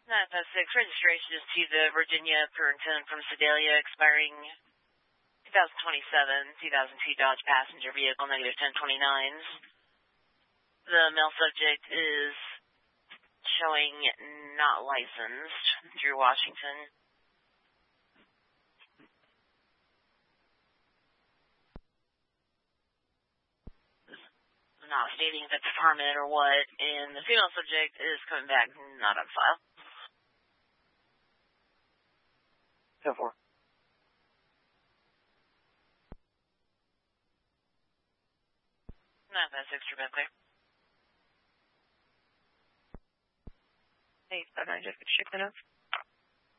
956, registration is to the Virginia Puritan from Sedalia, expiring 2027, 2002 Dodge passenger vehicle, negative 1029s. The male subject is showing not licensed through Washington. Not stating if it's permit or what, and the female subject is coming back not on file. 10-4. 956, you're back clear. 859, just check the notes.